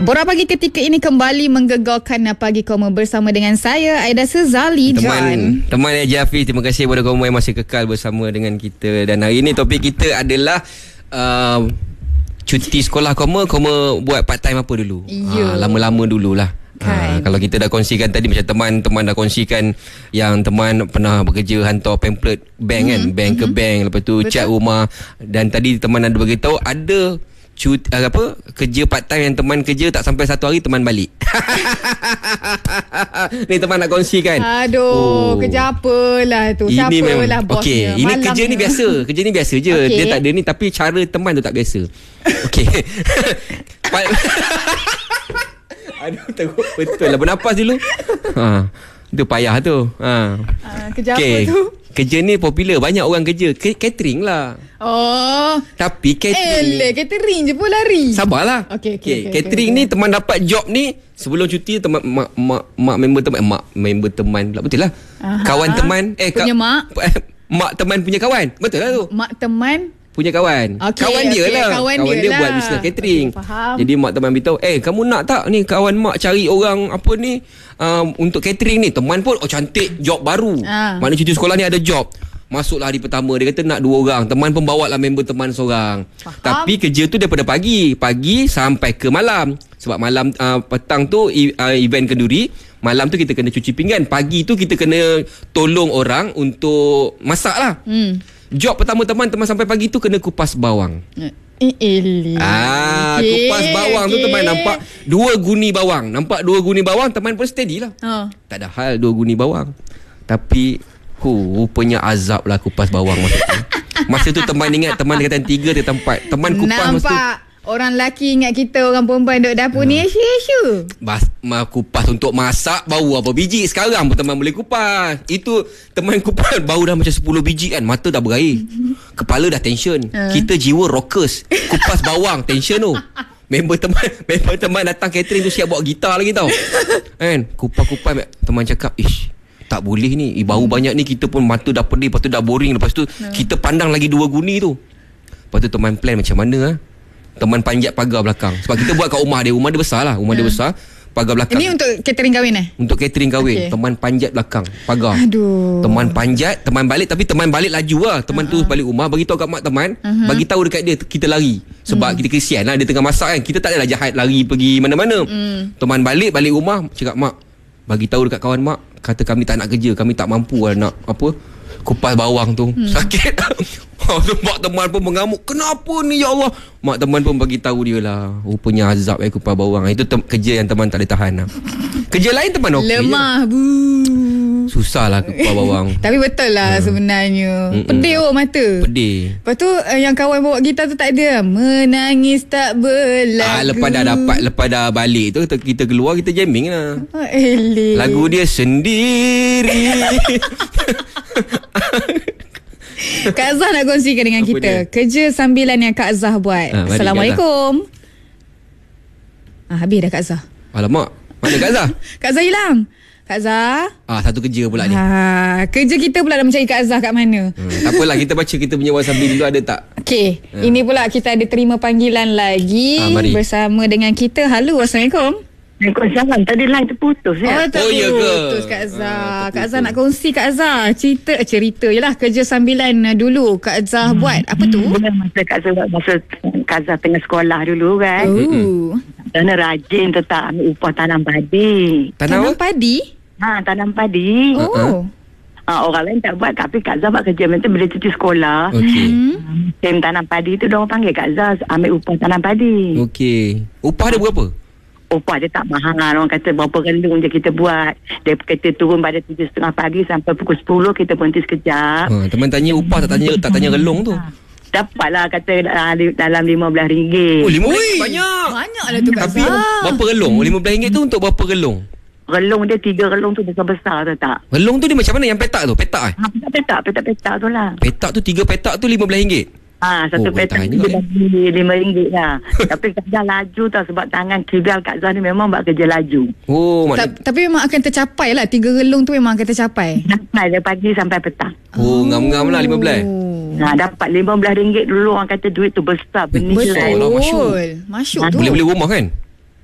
Borak Pagi ketika ini kembali menggegarkan Pagi Koma bersama dengan saya, Aida Sezali John. Teman Eja Hafiz, terima kasih kepada kamu yang masih kekal bersama dengan kita. Dan hari ini topik kita adalah cuti sekolah Koma buat part time apa dulu? Lama-lama dululah. Kalau kita dah kongsikan tadi, macam teman dah kongsikan yang teman pernah bekerja hantar pamphlet bank kan, bank ke bank, lepas tu cat rumah. Dan tadi teman ada beritahu ada kerja part time yang teman kerja tak sampai 1 hari teman balik. Ni teman nak kongsikan. Kerja apalah tu, siapalah bosnya. Okey, ini kerja ni biasa. Kerja ni biasa je. Dia tak ada ni, tapi cara teman tu tak biasa. Okey. Aduh, teruk betul lah. Bernafas dulu. Itu payah tu. Kerja apa tu? Kerja ni popular, banyak orang kerja. Catering lah. Tapi catering je pun lari. Sabarlah. Okay, catering ni teman dapat job ni sebelum cuti. Teman member teman pula, betul lah. Kawan teman punya mak. Mak teman punya kawan, betul lah tu. Mak teman punya kawan. Kawan dia lah. Kawan dia buat bisnes catering. Faham. Jadi mak teman beritahu, kamu nak tak ni kawan mak cari orang apa ni untuk catering ni. Teman pun cantik, job baru. Maknanya cuti sekolah ni ada job. Masuklah hari pertama, dia kata nak 2 orang. Teman pun bawa lah member teman seorang. Tapi kerja tu daripada pagi sampai ke malam. Sebab malam petang tu event kenduri, malam tu kita kena cuci pinggan, pagi tu kita kena tolong orang untuk masak lah. Job pertama teman sampai pagi tu kena kupas bawang. Kupas bawang tu teman nampak 2 guni bawang. Teman pun steady lah. Tak ada hal 2 guni bawang. Tapi rupanya azab lah kupas bawang masa tu. Masa tu teman ingat teman dekatan 3 di tempat. Teman kupas nampak masa tu. Orang lelaki ingat kita orang perempuan duduk dapur ni Asyik kupas untuk masak baru apa biji. Sekarang pun teman boleh kupas. Itu teman kupas baru dah macam 10 biji kan. Mata dah berair, kepala dah tension. Kita jiwa rockers. Kupas bawang tension tu. Member teman datang catering tu siap bawa gitar lagi tau. Kan kupas teman cakap, tak boleh ni, bau banyak ni. Kita pun mata dah pedih, lepas tu dah boring. Lepas tu kita pandang lagi 2 guni tu. Lepas tu teman plan macam mana teman panjat pagar belakang. Sebab kita buat kat rumah dia besar lah. Dia besar, pagar belakang. Ini untuk catering kahwin Untuk catering kahwin. Teman panjat belakang pagar. Teman panjat, teman balik. Tapi teman balik laju lah. Teman tu balik rumah, bagi tahu kat mak teman, bagi tahu dekat dia kita lari. Sebab kita kesian lah, dia tengah masak kan. Kita tak adalah jahat lari pergi mana-mana. Teman balik rumah, cakap mak, bagi tahu dekat kawan mak, kata kami tak nak kerja, kami tak mampu lah nak kupas bawang tu. Sakit. Mak teman pun mengamuk, kenapa ni ya Allah. Mak teman pun bagi tahu dia lah, rupanya azab kupas bawang. Itu kerja yang teman tak boleh tahan lah. Kerja lain teman okey lemah susah lah kupas bawang. Tapi betul lah sebenarnya. Pedih mata. Pedih. Lepas tu yang kawan bawa gitar tu tak ada menangis tak berlagu. Lepas dah balik tu kita keluar, kita jamming lah. Lagu dia sendiri. Kak Zah nak kongsikan dengan kita kerja sambilan yang Kak Zah buat. Assalamualaikum. Habis dah Kak Zah. Alamak, mana Kak Zah? Kak Zah hilang. Kak Zah. Satu kerja pula ni. Kerja kita pula dah mencari Kak Zah kat mana. Tak apalah, kita baca kita punya WhatsApp dulu ada tak? Okey, ini pula kita ada terima panggilan lagi bersama dengan kita. Halo, Assalamualaikum. Waalaikumsalam. Tadi line terputus ya? Ya ke? Putus Kak Zah. Kak Zah nak kongsi Kak Zah cerita je lah kerja sambilan dulu Kak Zah buat. Apa tu? Masa Kak Zah tengah sekolah dulu kan. Kena rajin tetap ambil upah tanam padi. Tanam padi? Tanam padi. Orang lain tak buat, tapi Kak Zah buat kerja macam bila cuti sekolah. Tim tanam padi tu diorang panggil Kak Zah ambil upah tanam padi. Upah dia berapa? Upah dia tak mahal. Orang kata berapa relung je kita buat. Dia kita turun pada 7.30 pagi sampai pukul 10 kita berhenti sekejap. Teman tanya upah, tak tanya relung tu. Dapatlah kata dalam RM15. RM15 banyak. Banyak lah tu Kak Zah. Tapi berapa relung? RM15 tu untuk berapa relung? Relung dia 3 relung tu besar-besar tu tak? Relung tu dia macam mana? Yang petak tu? Petak Petak tu lah. Petak tu 3 petak tu RM15. Satu petak dia bagi RM5 lah. Tapi Kak Zah laju tau, sebab tangan kibal Kak Zah ni memang buat kerja laju. Tapi memang akan tercapai lah. 3 relung tu memang akan tercapai. Sampai dari pagi sampai petang. Ngam-ngam lah 15. Dapat RM15 dulu. Orang kata duit tu besar. Besar lah, Masyuk tu. Boleh beli rumah kan?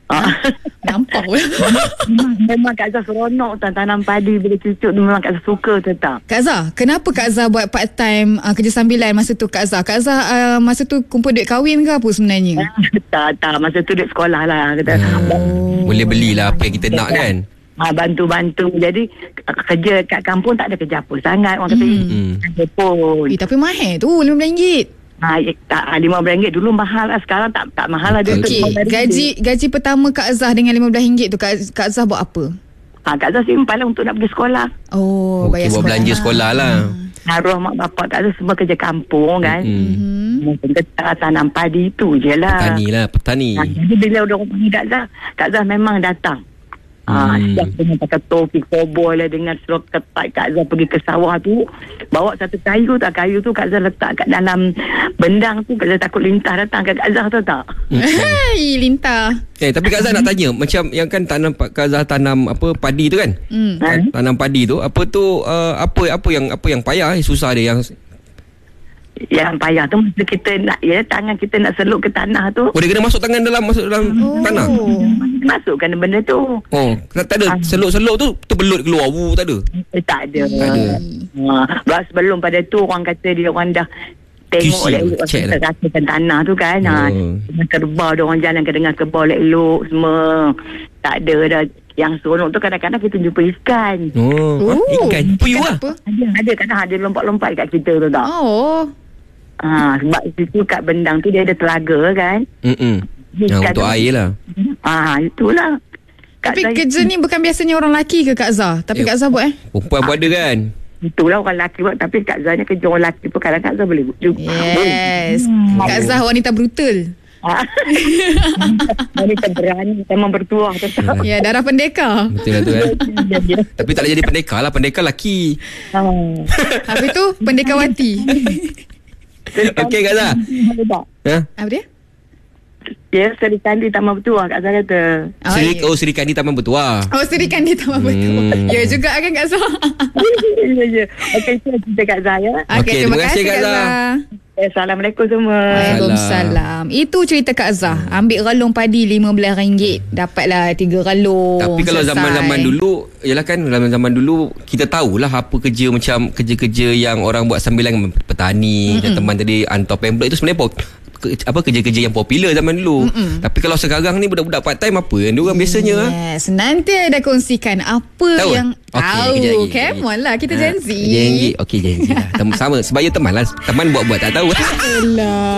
Nampak. Memang Kak Zah seronok tanam padi bila cucuk tu, memang Kak Zah suka tetap. Kak Zah, kenapa Kak Zah buat part time kerja sambilan masa tu Kak Zah? Kak Zah masa tu kumpul duit kahwin ke apa sebenarnya? Tak, masa tu duit sekolah lah kata. Boleh belilah apa yang kita nak kan. Bantu-bantu. Jadi kerja kat kampung tak ada kerja apa sangat. Orang kata ada pun. Tapi mahal tu RM15. Tak, RM15 dulu mahal lah. Sekarang tak mahal lah. Gaji pertama Kak Zah dengan RM15 tu Kak Zah buat apa? Kak Zah simpan lah untuk nak pergi sekolah. Bayar buat sekolah. belanja sekolah lah. Arwah mak bapak Kak Zah semua kerja kampung kan. Mungkin kita tanam padi tu je lah. Petani. Jadi bila orang panggil Kak Zah memang datang. Siap dengan pakai topi koboi lah, dengan selok ketat. Kak Zah pergi ke sawah tu, bawa satu kayu tu Kak Zah letak kat dalam bendang tu. Kak Zah takut lintah datang kat Kak Zah tu tak. Lintah. Tapi Kak Zah nak tanya, macam yang kan Kak Zah tanam padi tu kan? Tanam padi tu, apa tu apa yang payah, susah dia yang payah tu masa kita nak tangan kita nak seluk ke tanah tu. Dia kena masuk tangan dalam tanah. Masukkan benda tu. Tak ada seluk-seluk tu terbelut keluar. Tak ada. Tak ada. Sebelum pada tu orang kata dia orang dah tengok elok rasakan tanah tu kan. Dengan kerbau dia orang jalan ke dengan kerbau elok semua. Tak ada dah. Yang seronok tu kadang-kadang kita jumpa ikan. Ikan puyuh lah. Ada kadang ada lompat-lompat kat kita tu tak. Sebab situ kat bendang tu dia ada telaga kan. Untuk air lah. Itulah. Tapi kerja ni bukan biasanya orang lelaki ke Kak Zah? Tapi Kak Zah buat perempuan pun ada kan. Itulah orang lelaki buat. Tapi Kak Zah ni kerja orang lelaki pun kadang Kak Zah boleh buat juga. Yes. Kak Zah wanita brutal. Wanita berani, memang bertuah tetap. Ya, darah pendekar. Betul lah tu kan. Tapi tak boleh jadi pendekar lah. Pendekar lelaki. Habis tu pendekawati. Okey Kak Zah. Apa dia? Ya, Seri Kandi Taman Bertuah Kak Zah kata. Seri Kandi Taman Bertuah. Seri Kandi Taman Bertuah. Ya juga kan Kak Zah. Ya. Okey, itu cerita Kak Zah ya. Okey, terima kasih Kak Zah. Assalamualaikum semua. Waalaikumsalam. Itu cerita Kak Zah. Ambil relung padi RM15, dapatlah 3 relung. Tapi kalau zaman-zaman dulu, yalah kan, zaman dulu kita tahulah apa kerja macam kerja-kerja yang orang buat sambilan, petani dan teman tadi hantar pamphlet itu sebenarnya kerja-kerja yang popular zaman dulu. Tapi kalau sekarang ni budak-budak part time, apa yang diorang biasanya? Yes, nanti ada kongsikan apa tahu yang tahu. Come on lah, kita Gen Z. Okey, Gen Z lah. Sama sebaya teman lah. Teman buat-buat tak tahu. Alah.